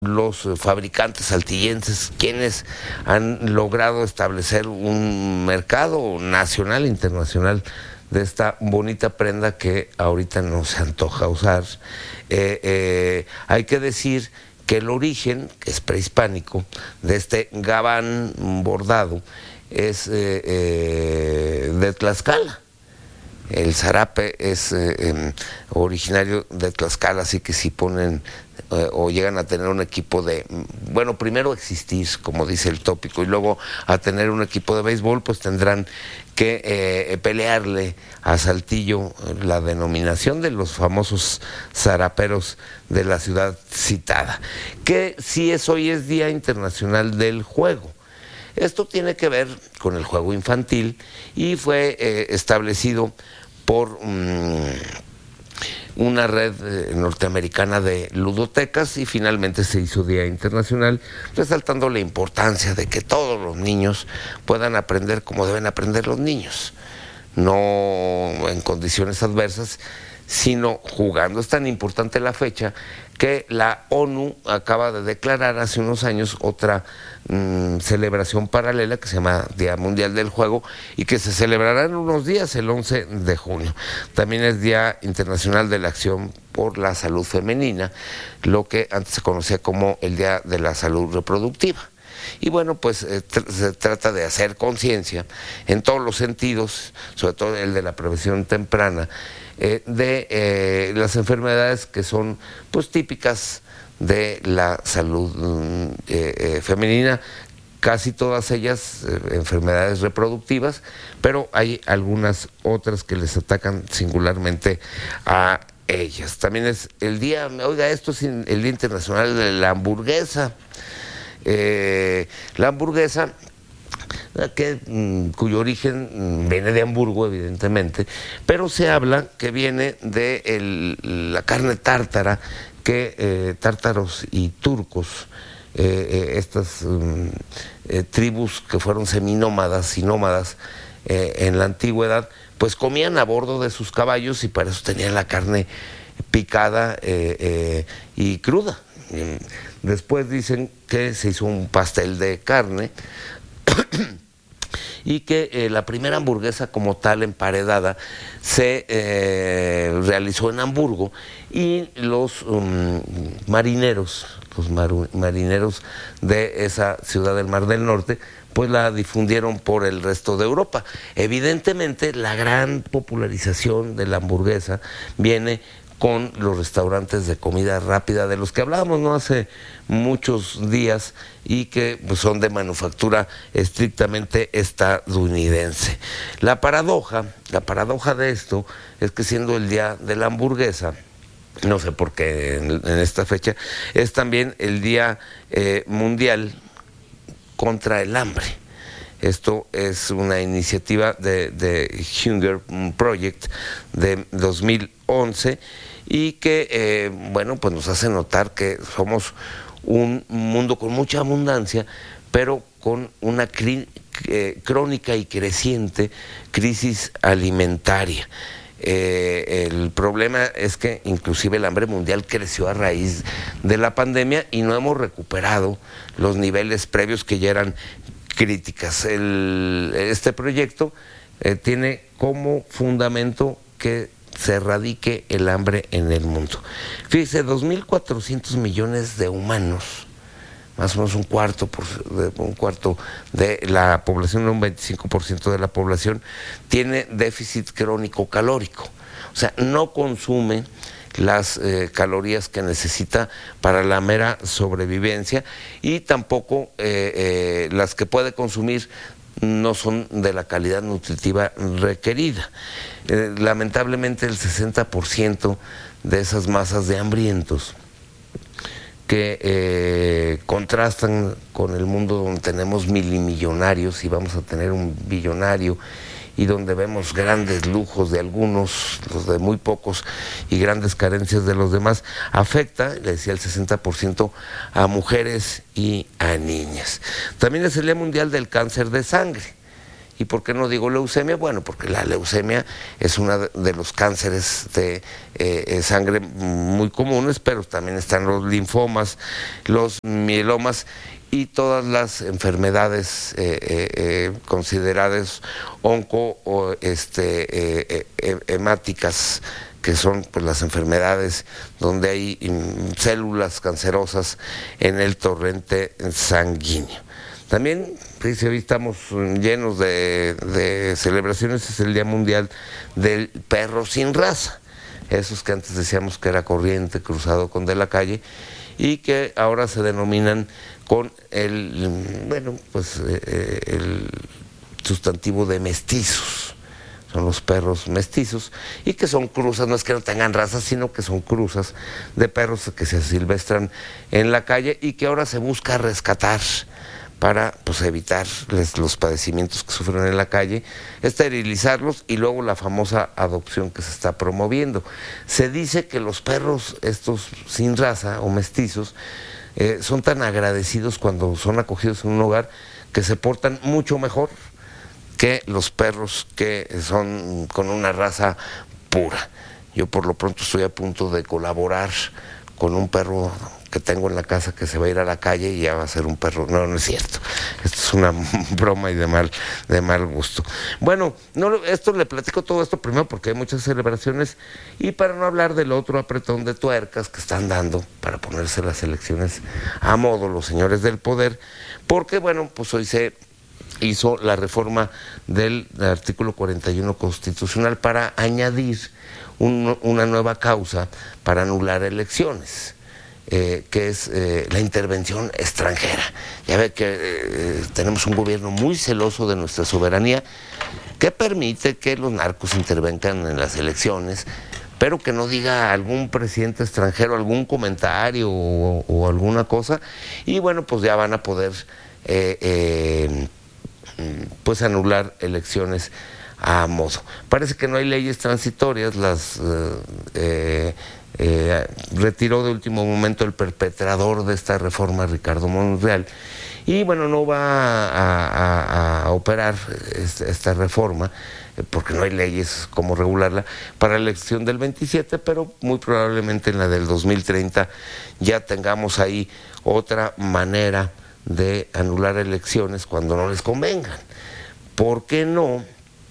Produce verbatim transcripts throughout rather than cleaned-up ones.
los fabricantes saltillenses quienes han logrado establecer un mercado nacional e internacional de esta bonita prenda que ahorita no se antoja usar. Eh, eh, hay que decir que el origen, que es prehispánico, de este gabán bordado es eh, eh, de Tlaxcala. El zarape es eh, eh, originario de Tlaxcala, así que si ponen eh, o llegan a tener un equipo de, bueno, primero existir, como dice el tópico, y luego a tener un equipo de béisbol, pues tendrán que eh, pelearle a Saltillo la denominación de los famosos zaraperos de la ciudad citada, que sí es hoy es Día Internacional del Juego. Esto tiene que ver con el juego infantil y fue eh, establecido por um, una red eh, norteamericana de ludotecas y finalmente se hizo Día Internacional, resaltando la importancia de que todos los niños puedan aprender como deben aprender los niños, no en condiciones adversas, sino jugando. Es tan importante la fecha que la ONU acaba de declarar hace unos años otra mmm, celebración paralela que se llama Día Mundial del Juego y que se celebrará en unos días, el once de junio. También es Día Internacional de la Acción por la Salud Femenina, lo que antes se conocía como el Día de la Salud Reproductiva. Y bueno, pues eh, tr se trata de hacer conciencia en todos los sentidos, sobre todo el de la prevención temprana, eh, de eh, las enfermedades que son pues típicas de la salud eh, eh, femenina, casi todas ellas eh, enfermedades reproductivas, pero hay algunas otras que les atacan singularmente a ellas. También es el día, oiga, esto es el Día Internacional de la Hamburguesa. Eh, la hamburguesa, que, cuyo origen viene de Hamburgo, evidentemente, pero se habla que viene de el, la carne tártara que eh, tártaros y turcos, eh, eh, estas um, eh, tribus que fueron seminómadas y nómadas eh, en la antigüedad, pues comían a bordo de sus caballos y para eso tenían la carne picada eh, eh, y cruda. Después dicen que se hizo un pastel de carne y que eh, la primera hamburguesa como tal emparedada se eh, realizó en Hamburgo y los um, marineros, los mar marineros de esa ciudad del Mar del Norte, pues la difundieron por el resto de Europa. Evidentemente la gran popularización de la hamburguesa viene con los restaurantes de comida rápida de los que hablábamos no hace muchos días y que pues, son de manufactura estrictamente estadounidense. La paradoja, la paradoja de esto es que siendo el día de la hamburguesa, no sé por qué en, en esta fecha, es también el día eh, mundial contra el hambre. Esto es una iniciativa de, de Hunger Project de dos mil once y que, eh, bueno, pues nos hace notar que somos un mundo con mucha abundancia, pero con una cri eh, crónica y creciente crisis alimentaria. Eh, el problema es que inclusive el hambre mundial creció a raíz de la pandemia y no hemos recuperado los niveles previos que ya eran críticas. El, este proyecto eh, tiene como fundamento que se erradique el hambre en el mundo. Fíjese, dos mil cuatrocientos millones de humanos, más o menos un cuarto, por, de, un cuarto de la población, un veinticinco por ciento de la población, tiene déficit crónico calórico. O sea, no consume las eh, calorías que necesita para la mera sobrevivencia y tampoco eh, eh, las que puede consumir no son de la calidad nutritiva requerida. Eh, lamentablemente el sesenta por ciento de esas masas de hambrientos que eh, contrastan con el mundo donde tenemos milimillonarios y vamos a tener un billonario y donde vemos grandes lujos de algunos, los de muy pocos y grandes carencias de los demás, afecta, le decía el sesenta por ciento, a mujeres y a niñas. También es el Día Mundial del Cáncer de Sangre ¿Y por qué no digo leucemia? Bueno, porque la leucemia es uno de los cánceres de eh, sangre muy comunes, pero también están los linfomas, los mielomas y todas las enfermedades eh, eh, eh, consideradas onco o este, eh, eh, hemáticas, que son pues, las enfermedades donde hay um, células cancerosas en el torrente sanguíneo. También, pues, hoy estamos llenos de, de celebraciones, es el Día Mundial del Perro Sin Raza, esos que antes decíamos que era corriente, cruzado con de la calle, y que ahora se denominan con el, bueno, pues eh, el sustantivo de mestizos. Son los perros mestizos, y que son cruzas, no es que no tengan raza, sino que son cruzas de perros que se asilvestran en la calle y que ahora se busca rescatar para pues, evitar les, los padecimientos que sufren en la calle, esterilizarlos y luego la famosa adopción que se está promoviendo. Se dice que los perros estos sin raza o mestizos eh, son tan agradecidos cuando son acogidos en un hogar que se portan mucho mejor que los perros que son con una raza pura. Yo por lo pronto estoy a punto de colaborar con un perro que tengo en la casa que se va a ir a la calle y ya va a ser un perro. No, no es cierto. Esto es una broma y de mal, de mal gusto. Bueno, no, esto le platico todo esto primero porque hay muchas celebraciones y para no hablar del otro apretón de tuercas que están dando para ponerse las elecciones a modo los señores del poder, porque bueno, pues hoy se hizo la reforma del artículo cuarenta y uno constitucional para añadir un, una nueva causa para anular elecciones, eh, que es eh, la intervención extranjera. Ya ve que eh, tenemos un gobierno muy celoso de nuestra soberanía que permite que los narcos intervengan en las elecciones, pero que no diga algún presidente extranjero algún comentario o, o alguna cosa, y bueno, pues ya van a poder eh, eh, pues anular elecciones a modo. Parece que no hay leyes transitorias, las eh, eh, eh, retiró de último momento el perpetrador de esta reforma, Ricardo Monreal, y bueno, no va a, a, a operar esta, esta reforma porque no hay leyes como regularla para la elección del veintisiete, pero muy probablemente en la del dos mil treinta ya tengamos ahí otra manera de anular elecciones cuando no les convengan. ¿Por qué no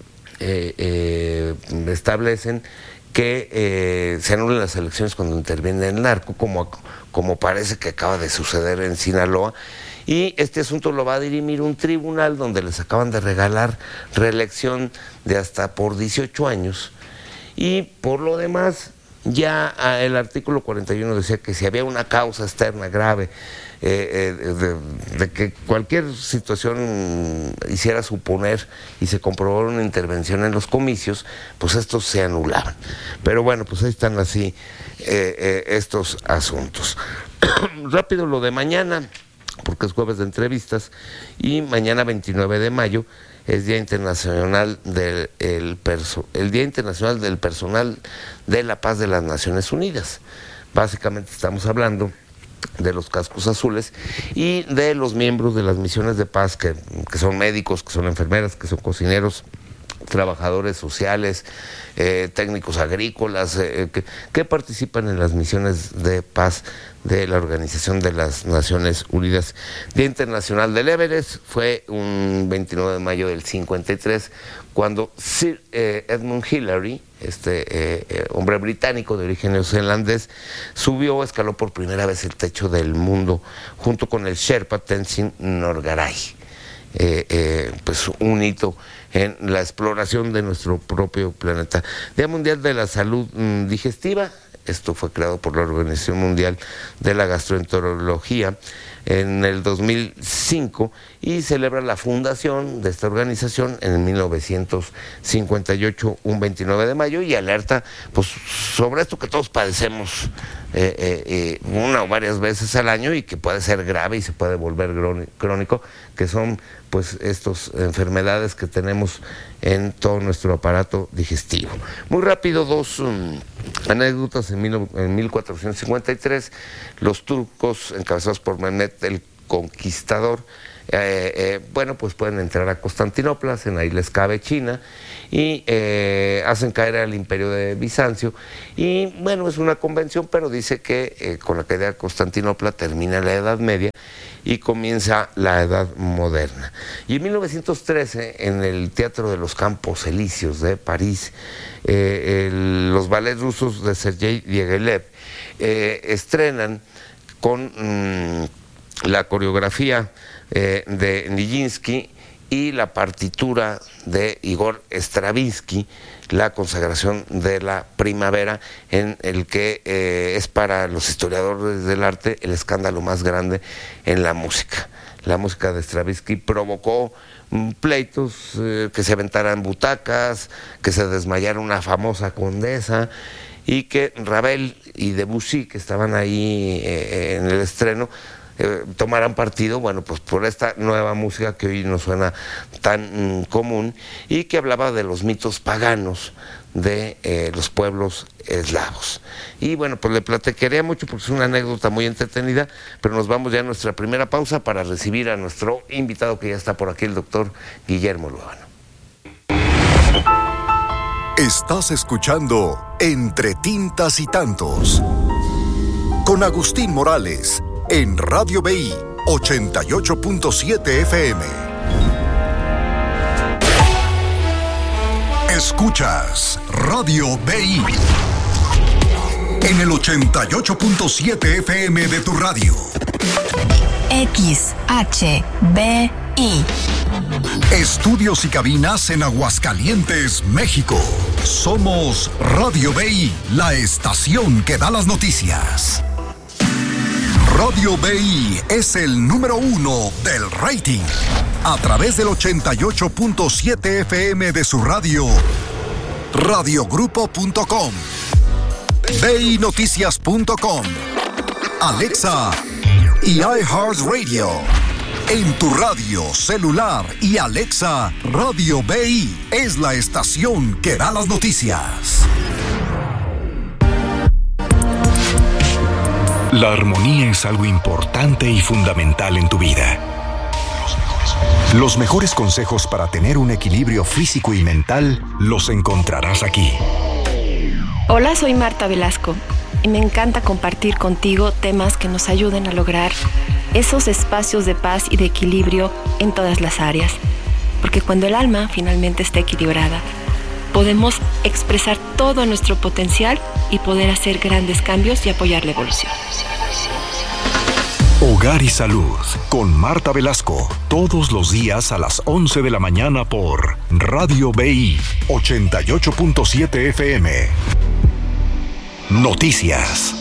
eh, eh, establecen que eh, se anulen las elecciones cuando interviene el narco, como, como parece que acaba de suceder en Sinaloa? Y este asunto lo va a dirimir un tribunal donde les acaban de regalar reelección de hasta por dieciocho años. Y por lo demás, ya el artículo cuarenta y uno decía que si había una causa externa grave, eh, eh, de, de que cualquier situación hiciera suponer y se comprobara una intervención en los comicios, pues estos se anulaban. Pero bueno, pues ahí están así eh, eh, estos asuntos. Rápido lo de mañana, porque es jueves de entrevistas, y mañana veintinueve de mayo es Día Internacional del el perso, el Día Internacional del Personal de la Paz de las Naciones Unidas. Básicamente estamos hablando de los cascos azules y de los miembros de las misiones de paz, que, que son médicos, que son enfermeras, que son cocineros, trabajadores sociales, eh, técnicos agrícolas, eh, que, que participan en las misiones de paz de la Organización de las Naciones Unidas. Día Internacional del Everest fue un veintinueve de mayo del cincuenta y tres, cuando Sir eh, Edmund Hillary, este eh, eh, hombre británico de origen neozelandés, subió, escaló por primera vez el techo del mundo junto con el Sherpa Tenzin Norgay. Eh, eh, pues un hito en la exploración de nuestro propio planeta. Día Mundial de la Salud mm, Digestiva. Esto fue creado por la Organización Mundial de la Gastroenterología en el dos mil cinco y celebra la fundación de esta organización en mil novecientos cincuenta y ocho, un veintinueve de mayo, y alerta pues sobre esto que todos padecemos eh, eh, eh, una o varias veces al año y que puede ser grave y se puede volver crónico, que son pues estas enfermedades que tenemos en todo nuestro aparato digestivo. Muy rápido, dos um, anécdotas. En, mil, en mil cuatrocientos cincuenta y tres, los turcos, encabezados por Mehmet el Conquistador, eh, eh, bueno, pues pueden entrar a Constantinopla, hacen ahí les cabe China y eh, hacen caer al imperio de Bizancio. Y bueno, es una convención, pero dice que eh, con la caída de Constantinopla termina la Edad Media y comienza la Edad Moderna. Y en mil novecientos trece, en el Teatro de los Campos Elíseos de París, eh, el, los ballets rusos de Sergei Diaghilev eh, estrenan con mmm, la coreografía eh, de Nijinsky y la partitura de Igor Stravinsky, la consagración de la primavera, en el que eh, es para los historiadores del arte el escándalo más grande en la música. La música de Stravinsky provocó mm, pleitos, eh, que se aventaran butacas, que se desmayara una famosa condesa, y que Ravel y Debussy, que estaban ahí eh, en el estreno, Eh, tomaran partido, bueno, pues por esta nueva música que hoy nos suena tan mm, común y que hablaba de los mitos paganos de eh, los pueblos eslavos. Y bueno, pues le platicaría mucho porque es una anécdota muy entretenida, pero nos vamos ya a nuestra primera pausa para recibir a nuestro invitado que ya está por aquí, el doctor Guillermo Luevano. Estás escuchando Entre Tintas y Tantos con Agustín Morales en Radio B I ochenta y ocho punto siete F M. Escuchas Radio B I en el ochenta y ocho punto siete F M de tu radio. X H B I. Estudios y cabinas en Aguascalientes, México. Somos Radio B I, la estación que da las noticias. Radio B I es el número uno del rating. A través del ochenta y ocho punto siete F M de su radio, radiogrupo punto com, B I noticias punto com, Alexa y iHeartRadio. En tu radio, celular y Alexa, Radio B I es la estación que da las noticias. La armonía es algo importante y fundamental en tu vida. Los mejores consejos para tener un equilibrio físico y mental los encontrarás aquí. Hola, soy Marta Velasco y me encanta compartir contigo temas que nos ayuden a lograr esos espacios de paz y de equilibrio en todas las áreas. Porque cuando el alma finalmente está equilibrada, podemos expresar todo nuestro potencial y poder hacer grandes cambios y apoyar la evolución. Hogar y Salud con Marta Velasco, todos los días a las once de la mañana por Radio B I ochenta y ocho punto siete F M. Noticias.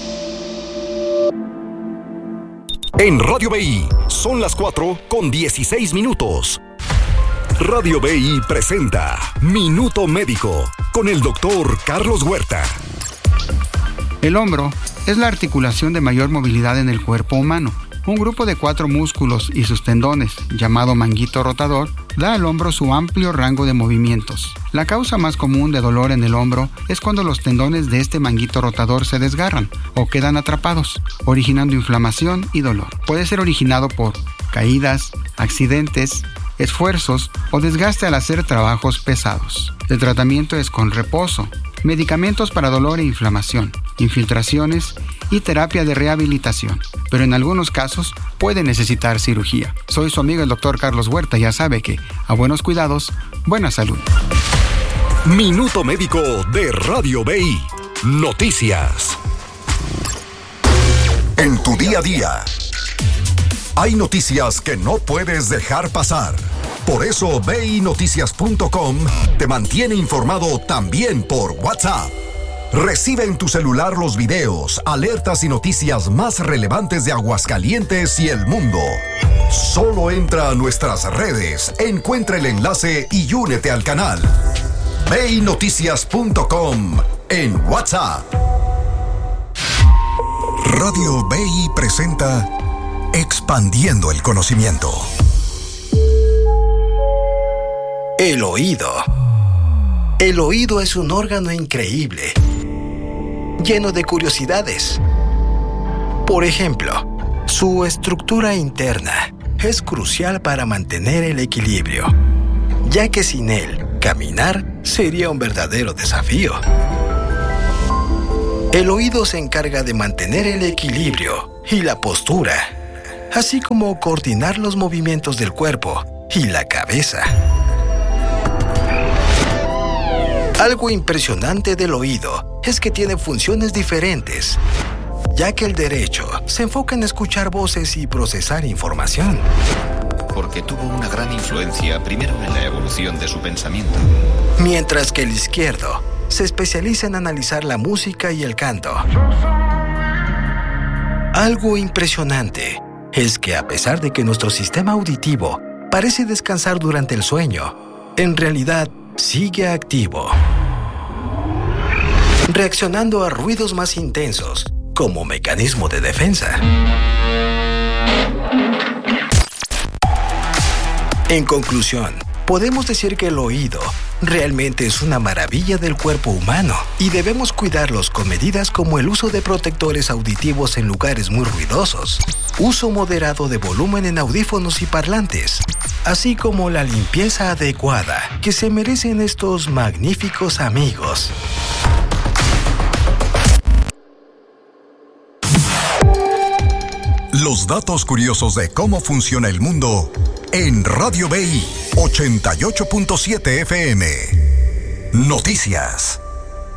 En Radio B I son las cuatro con dieciséis minutos. Radio B I presenta Minuto Médico con el doctor Carlos Huerta. El hombro es la articulación de mayor movilidad en el cuerpo humano. Un grupo de cuatro músculos y sus tendones, llamado manguito rotador, da al hombro su amplio rango de movimientos. La causa más común de dolor en el hombro es cuando los tendones de este manguito rotador se desgarran o quedan atrapados, originando inflamación y dolor. Puede ser originado por caídas, accidentes, esfuerzos o desgaste al hacer trabajos pesados. El tratamiento es con reposo, medicamentos para dolor e inflamación, infiltraciones y terapia de rehabilitación, pero en algunos casos puede necesitar cirugía. Soy su amigo el doctor Carlos Huerta, ya sabe que a buenos cuidados, buena salud. Minuto Médico de Radio B I. Noticias. En tu día a día, hay noticias que no puedes dejar pasar. Por eso B I noticias punto com te mantiene informado también por WhatsApp. Recibe en tu celular los videos, alertas y noticias más relevantes de Aguascalientes y el mundo. Solo entra a nuestras redes, encuentra el enlace y únete al canal. B I noticias punto com en WhatsApp. Radio B I presenta Expandiendo el Conocimiento. El oído. El oído es un órgano increíble, lleno de curiosidades. Por ejemplo, su estructura interna, es crucial para mantener el equilibrio, ya que sin él, caminar sería un verdadero desafío. El oído se encarga de mantener el equilibrio y la postura, así como coordinar los movimientos del cuerpo y la cabeza. Algo impresionante del oído es que tiene funciones diferentes, ya que el derecho se enfoca en escuchar voces y procesar información. Porque tuvo una gran influencia primero en la evolución de su pensamiento. Mientras que el izquierdo se especializa en analizar la música y el canto. Algo impresionante es que a pesar de que nuestro sistema auditivo parece descansar durante el sueño, en realidad sigue activo, reaccionando a ruidos más intensos como mecanismo de defensa. En conclusión, podemos decir que el oído realmente es una maravilla del cuerpo humano y debemos cuidarlos con medidas como el uso de protectores auditivos en lugares muy ruidosos, uso moderado de volumen en audífonos y parlantes, así como la limpieza adecuada que se merecen estos magníficos amigos. Los datos curiosos de cómo funciona el mundo en Radio B I ochenta y ocho punto siete F M. Noticias.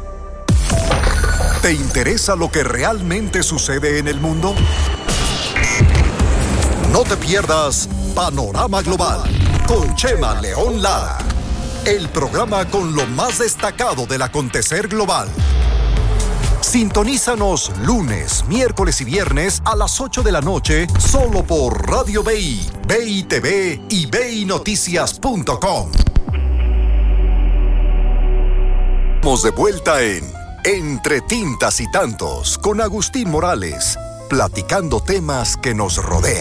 ¿Te interesa lo que realmente sucede en el mundo? No te pierdas Panorama Global con Chema León Lara, el programa con lo más destacado del acontecer global. Sintonízanos lunes, miércoles y viernes a las ocho de la noche solo por Radio B I, B I T V y B I Noticias punto com. Estamos de vuelta en Entre Tintas y Tantos con Agustín Morales, platicando temas que nos rodean.